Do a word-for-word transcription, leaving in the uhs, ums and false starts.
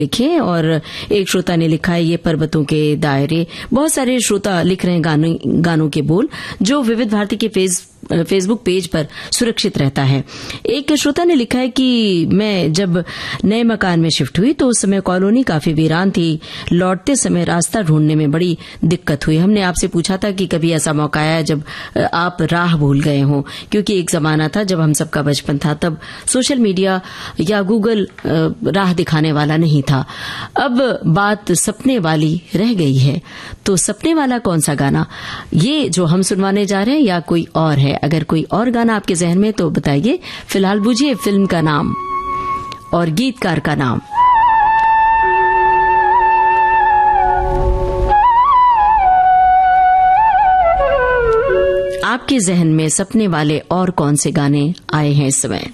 लिखे। और एक श्रोता ने लिखा है, ये पर्वतों के दायरे। बहुत सारे श्रोता लिख रहे हैं गानों गानों के बोल, जो विविध भारती के फेस फेसबुक पेज पर सुरक्षित रहता है। एक श्रोता ने लिखा है कि मैं जब नए मकान में शिफ्ट हुई तो उस समय कॉलोनी काफी वीरान थी। लौटते समय रास्ता ढूंढने में बड़ी दिक्कत हुई। हमने आपसे पूछा था कि कभी ऐसा मौका आया जब आप राह भूल गए हों, क्योंकि एक जमाना था जब हम सबका बचपन था, तब सोशल मीडिया या गूगल राह दिखाने वाला नहीं था। अब बात सपने वाली रह गई है। तो सपने वाला कौन सा गाना, ये जो हम सुनवाने जा रहे हैं या कोई और है? अगर कोई और गाना आपके जहन में तो बताइए। फिलहाल बूझिए फिल्म का नाम और गीतकार का नाम। आपके जहन में सपने वाले और कौन से गाने आए हैं इस समय?